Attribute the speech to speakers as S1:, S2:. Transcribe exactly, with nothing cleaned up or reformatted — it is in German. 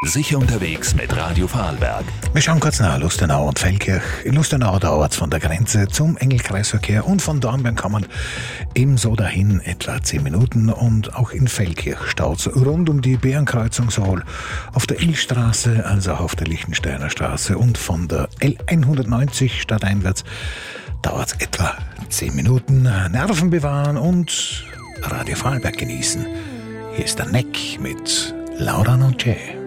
S1: Sicher unterwegs mit Radio Vorarlberg.
S2: Wir schauen kurz nach Lustenau und Feldkirch. In Lustenau dauert es von der Grenze zum Engelkreisverkehr und von Dornbirn kann man ebenso dahin etwa zehn Minuten. Und auch in Feldkirch staut es rund um die Bärenkreuzung sowohl auf der Ilchstraße als auch auf der Lichtensteiner Straße. Und von der L hundertneunzig stadteinwärts dauert es etwa zehn Minuten. Nerven bewahren und Radio Vorarlberg genießen. Hier ist der Neck mit Laura Noche.